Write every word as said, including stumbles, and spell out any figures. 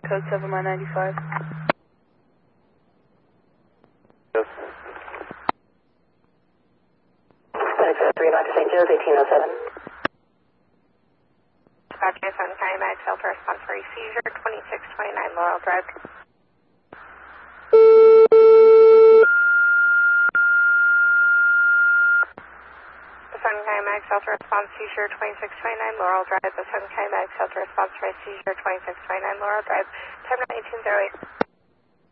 code seven by ninety-five. Yes. three nine Saint Joe's, eighteen oh seven. Scott Jason, County Mag, Delta response for a seizure, twenty-six twenty-nine Laurel Drive. The Sun County Mag, Delta response seizure, twenty-six twenty-nine Laurel Drive. The Sun County Mag, Delta response for a seizure, twenty-six twenty-nine Laurel Drive. Time eighteen oh eight.